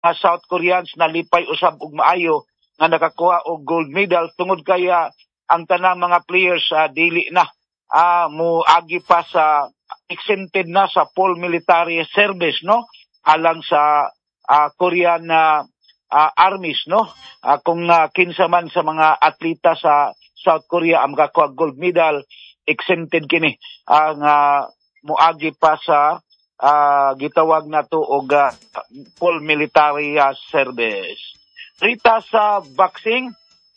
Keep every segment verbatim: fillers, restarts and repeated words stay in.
uh, South Koreans na lipay usab og maayo nga nakakuha og gold medal tungod kaya ang tanang mga players uh, dili na uh, mo agi pa sa exempted na sa full military service no alang sa uh, Korean uh, uh, armies no uh, kung uh, kinsa man sa mga atleta sa South Korea ang makakuha gold medal exempted kini ang uh, moagi pa sa uh, gitawag na to og uh, full military uh, service. Rita sa boxing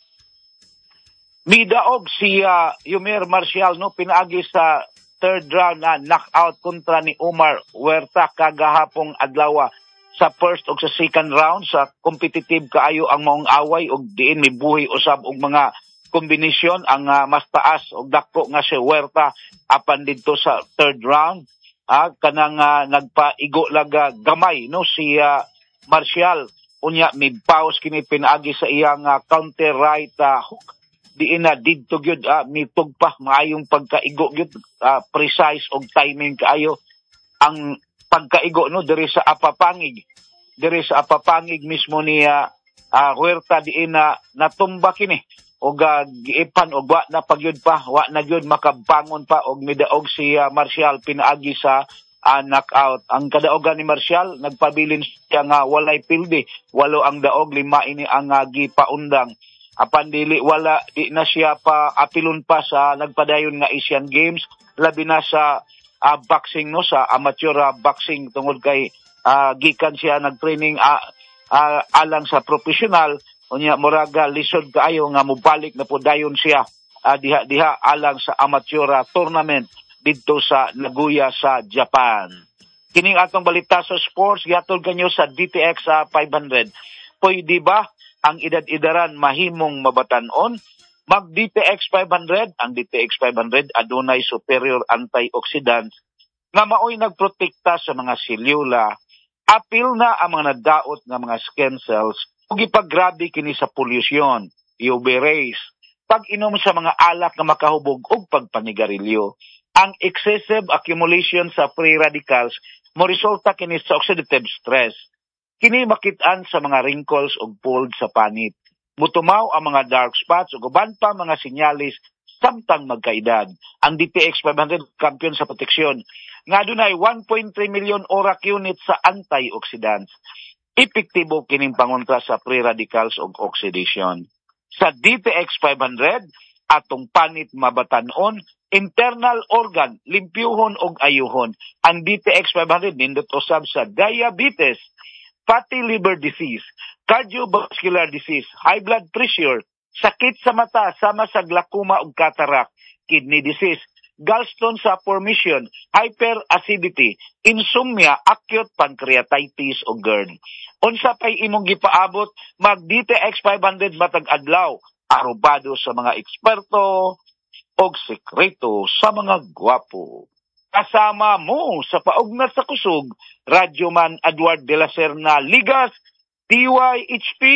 midaog si uh, Yumir Marcial no pinaagi sa third round na knockout kontra ni Omar Huerta kagahapong adlaw sa first o sa second round sa competitive kaayo ang maong away og diin mibuhi usab og mga kombinasyon ang uh, mas taas og dako nga si Huerta apan didto sa third round ah, kanang uh, nagpaigo laga gamay no si uh, Marcial unya mipaus kini pinaagi sa iyang uh, counter right uh, hook diin na didto gyud uh, mitug pa maayong pagkaigo gyud uh, precise og timing kaayo ang pagkaigo no diri sa apapangig diri sa apapangig mismo ni uh, uh, Huerta diin na natumba kini og uh, giipan og wa na pagyud pa wa na gyud makabangon pa og midaog si uh, Marcial pinaagi sa uh, knockout ang kadaogan ni Marcial nagpabilin siya nga walay pildi walo ang daog lima ini ang uh, gipaundang apan dili wala di na siya pa apilon pa sa nagpadayon nga Asian Games labi na sa uh, boxing no sa amateur uh, boxing tungod kay uh, gikan siya nagtraining uh, uh, alang sa professional unya moraga lisod kaayo nga mobalik na po dayon siya uh, diha diha alang sa amateur uh, tournament didto sa Nagoya sa Japan. Kining atong balita sa sports gihatod kanyo sa D T X uh, five hundred. Pwede ba ang edad-edaran mahimong mabatan-on? Mag D T X five hundred, ang D T X five hundred adunay superior antioxidants nga maoy nagprotekta sa mga selyula. Apil na ang mga nadaot nga mga skin cells ug ipagrabe kini sa pollution, U V rays, pag-inom sa mga alak nga makahubog ug pagpanigarilyo. Ang excessive accumulation sa free radicals mo resulta kini sa oxidative stress. Kini makit-an sa mga wrinkles ug fold sa panit. Mutumaw ang mga dark spots ug uban pa mga sinyalis samtang magkaedad. Ang D T X five hundred kampiyon sa proteksyon nga adunay one point three million ORAC units sa antioxidants. Epektibo kining pangontra sa free radicals ug oxidation. Sa D T X five hundred atong panit mabatan-on internal organ limpyuhon og ayuhon. Ang D T X five hundred nindot usab sa diabetes, fatty liver disease, cardiovascular disease, high blood pressure, sakit sa mata sama sa glaucoma ug cataract, kidney disease, gallstone sa formation, hyperacidity, insomnia, acute pancreatitis o GERD. Unsa pay imong gipaabot mag D T X five hundred matag adlaw arubado sa mga eksperto og sekreto sa mga gwapo. Kasama mo sa paugnat sa kusog, Radyoman Edward de la Serna Ligas, D Y H P,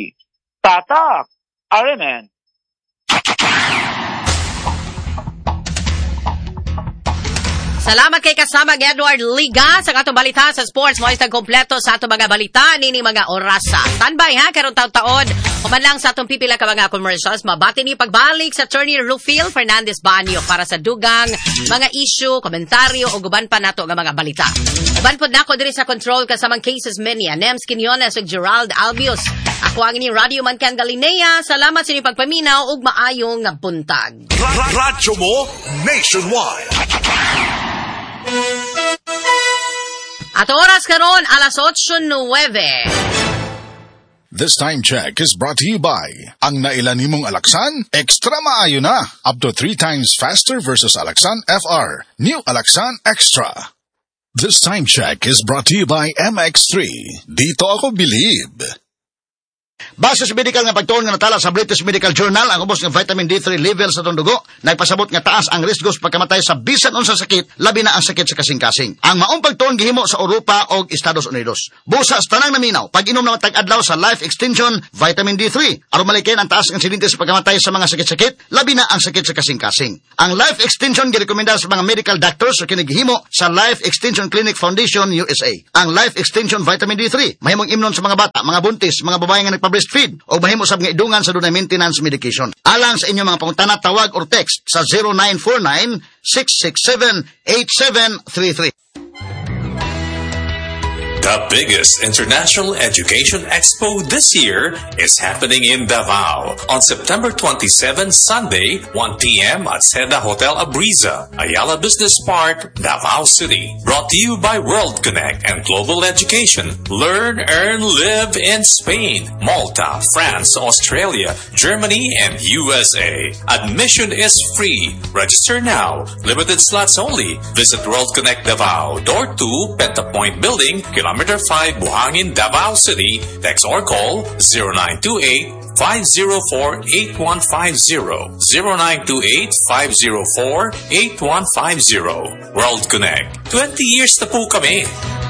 Tatak, R M N. Salamat kay kasama Edward Liga sa atong balita sa sports. Mo isang kompleto sa atong mga balita nini mga orasa. Standby ha karon taon-taon. Human lang sa atong pipila ka mga commercials. Mabati ni pagbalik sa Attorney Rufil Fernandez Banyo para sa dugang mga issue, komentaryo o guban pa nato nga mga balita. Uban pod nako diri sa control kasamang cases many. Nems Quinones ug Gerald Albios. Ako ang ini Radio Mancan Galinea. Salamat sa inyong pagpaminaw ug maayong nga buntag. Radyo mo nationwide. At oras karon alas otso nuwebe. This time check is brought to you by ang nailan nimong Alaxan, extra maayo na. Up to three times faster versus Alaxan F R. New Alaxan Extra. This time check is brought to you by M X three. Dito ako believe. Base sa medical nga pagtuon nga natala sa British Medical Journal, ang ubos nga vitamin D three level sa tong dugo nagpasabot nga taas ang risgo sa pagkamatay sa bisan unsang sakit, labi na ang sakit sa kasing-kasing. Ang maong pagtuon gihimo sa Europa o Estados Unidos. Busa sa tanang naminaw, pag-inom naman tag-adlaw sa Life Extension Vitamin D three aron malikin ang taas ang insidente sa pagkamatay sa mga sakit-sakit, labi na ang sakit sa kasing-kasing. Ang Life Extension girekomenda sa mga medical doctors sa kinigihimo sa Life Extension Clinic Foundation U S A. Ang Life Extension Vitamin D three mahimong imnon sa mga bata, mga buntis, mga babae nga nagpa-breastfeed o mahimo sab nga idungan sa dunay maintenance medication. Alang sa inyong mga pangutana, tawag or text sa zero nine four nine, six six seven, eight seven three three. The biggest international education expo this year is happening in Davao on September twenty-seventh, Sunday, one p.m. at Seda Hotel Abriza, Ayala Business Park, Davao City. Brought to you by World Connect and Global Education. Learn, earn, live in Spain, Malta, France, Australia, Germany, and U S A. Admission is free. Register now. Limited slots only. Visit World Connect Davao, Door two, Pentapoint Building, Kilometer five, Buhangin, Davao City. Text or call zero nine two eight, five zero four, eight one five zero. zero nine two eight, five zero four, eight one five zero. World Connect. twenty years na po kami.